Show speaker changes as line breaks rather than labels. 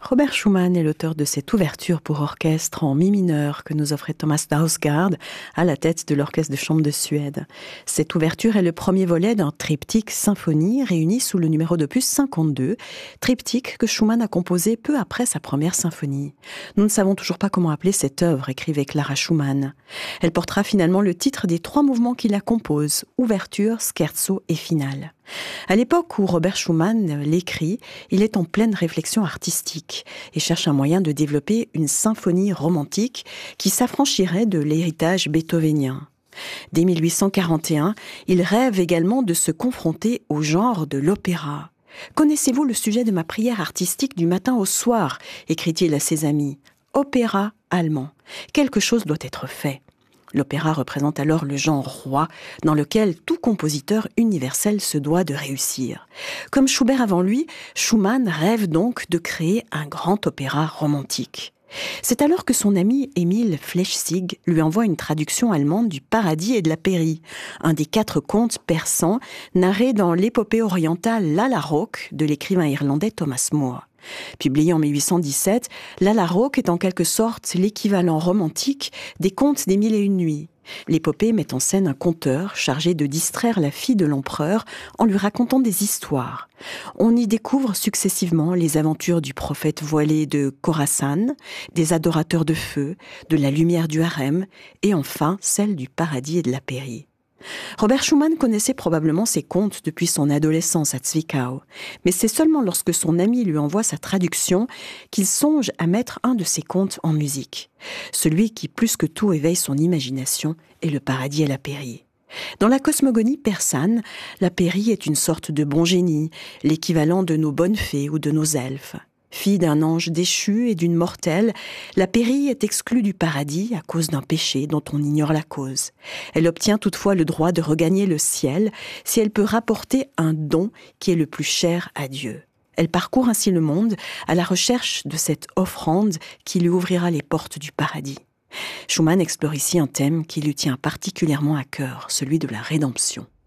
Robert Schumann est l'auteur de cette ouverture pour orchestre en mi mineur que nous offrait Thomas Dausgaard à la tête de l'Orchestre de chambre de Suède. Cette ouverture est le premier volet d'un triptyque symphonie réuni sous le numéro d'opus 52, triptyque que Schumann a composé peu après sa première symphonie. Nous ne savons toujours pas comment appeler cette œuvre, écrivait Clara Schumann. Elle portera finalement le titre des 3 mouvements qui la composent, ouverture, scherzo et finale. À l'époque où Robert Schumann l'écrit, il est en pleine réflexion artistique et cherche un moyen de développer une symphonie romantique qui s'affranchirait de l'héritage beethovénien. Dès 1841, il rêve également de se confronter au genre de l'opéra. « Connaissez-vous le sujet de ma prière artistique du matin au soir ?» écrit-il à ses amis. « Opéra allemand. Quelque chose doit être fait. » L'opéra représente alors le genre roi dans lequel tout compositeur universel se doit de réussir. Comme Schubert avant lui, Schumann rêve donc de créer un grand opéra romantique. C'est alors que son ami Emil Flechsig lui envoie une traduction allemande du Paradis et de la Pairie, un des 4 contes persans narrés dans l'épopée orientale Lalla-Rookh de l'écrivain irlandais Thomas Moore. Publié en 1817, Lalla-Rookh est en quelque sorte l'équivalent romantique des contes des Mille et une nuits. L'épopée met en scène un conteur chargé de distraire la fille de l'empereur en lui racontant des histoires. On y découvre successivement les aventures du prophète voilé de Khorasan, des adorateurs de feu, de la lumière du harem et enfin celle du Paradis et de la Pairie. Robert Schumann connaissait probablement ces contes depuis son adolescence à Zwickau, mais c'est seulement lorsque son ami lui envoie sa traduction qu'il songe à mettre un de ces contes en musique. Celui qui, plus que tout, éveille son imagination est le Paradis et la Pairie. Dans la cosmogonie persane, la Pairie est une sorte de bon génie, l'équivalent de nos bonnes fées ou de nos elfes. Fille d'un ange déchu et d'une mortelle, la Pairie est exclue du paradis à cause d'un péché dont on ignore la cause. Elle obtient toutefois le droit de regagner le ciel si elle peut rapporter un don qui est le plus cher à Dieu. Elle parcourt ainsi le monde à la recherche de cette offrande qui lui ouvrira les portes du paradis. Schumann explore ici un thème qui lui tient particulièrement à cœur, celui de la rédemption.